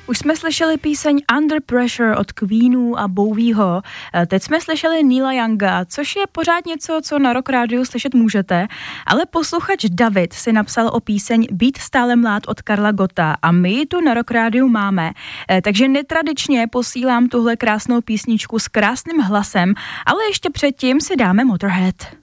Už jsme slyšeli píseň Under Pressure od Queenů a Bowieho. Teď jsme slyšeli Neila Younga, což je pořád něco, co na Rock Rádiu slyšet můžete, ale posluchač David si napsal o píseň Být stále mlád od Karla Gotta a my ji tu na Rock Rádiu máme. Takže netradičně posílám tuhle krásnou písničku s krásným hlasem, ale ještě předtím si dáme Motorhead.